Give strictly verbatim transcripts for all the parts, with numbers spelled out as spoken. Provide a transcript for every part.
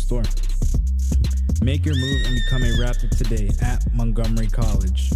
store. Make your move and become a Raptor today at Montgomery College.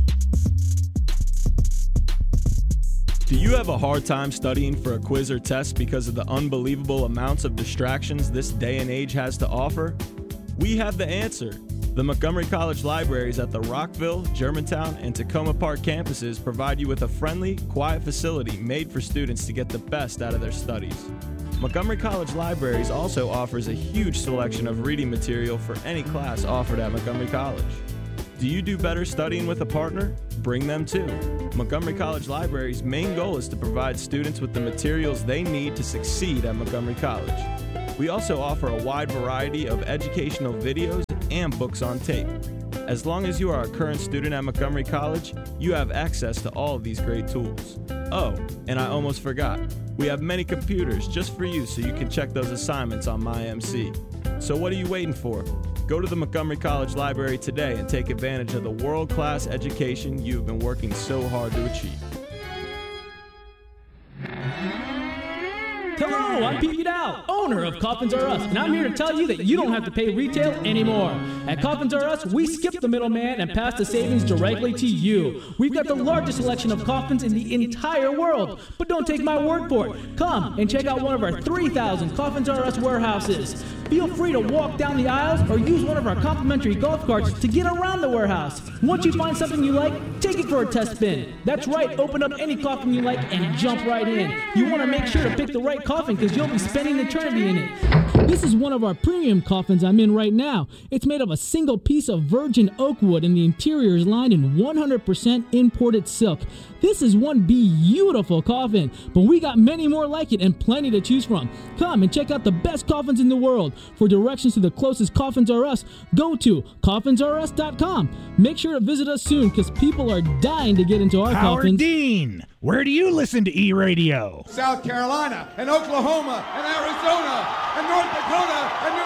Do you have a hard time studying for a quiz or test because of the unbelievable amounts of distractions this day and age has to offer? We have the answer. The Montgomery College libraries at the Rockville, Germantown, and Tacoma Park campuses provide you with a friendly, quiet facility made for students to get the best out of their studies. Montgomery College Libraries also offers a huge selection of reading material for any class offered at Montgomery College. Do you do better studying with a partner? Bring them too. Montgomery College Library's main goal is to provide students with the materials they need to succeed at Montgomery College. We also offer a wide variety of educational videos and books on tape. As long as you are a current student at Montgomery College, you have access to all of these great tools. Oh, and I almost forgot. We have many computers just for you so you can check those assignments on MyMC. So what are you waiting for? Go to the Montgomery College Library today and take advantage of the world-class education you've been working so hard to achieve. Hello, I'm Pete Vidal, owner of Coffins R Us, and I'm here to tell you that you don't have to pay retail anymore. At Coffins R Us, we skip the middleman and pass the savings directly to you. We've got the largest selection of coffins in the entire world, but don't take my word for it. Come and check out one of our three thousand Coffins R Us warehouses. Feel free to walk down the aisles or use one of our complimentary golf carts to get around the warehouse. Once you find something you like, take it for a test spin. That's right, open up any coffin you like and jump right in. You want to make sure to pick the right coffin because you'll be spending eternity in it. This is one of our premium coffins I'm in right now. It's made of a single piece of virgin oak wood and the interior is lined in one hundred percent imported silk. This is one beautiful coffin, but we got many more like it and plenty to choose from. Come and check out the best coffins in the world. For directions to the closest Coffins R Us, go to coffins r us dot com. Make sure to visit us soon because people are dying to get into our Howard coffins. Dean, where do you listen to E-Radio? South Carolina and Oklahoma and Arizona and North Dakota and